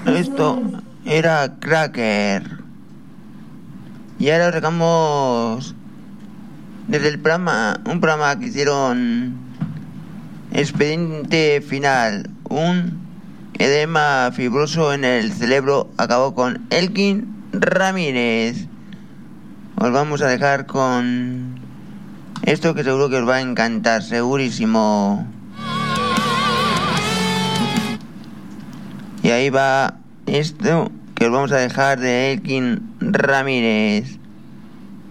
Esto era Cracker. Y ahora os dejamos desde el programa, un programa que hicieron Expediente Final. Un edema fibroso en el cerebro acabó con Elkin Ramírez. Os vamos a dejar con esto que seguro que os va a encantar, segurísimo. Y ahí va esto que os vamos a dejar de Elkin Ramírez.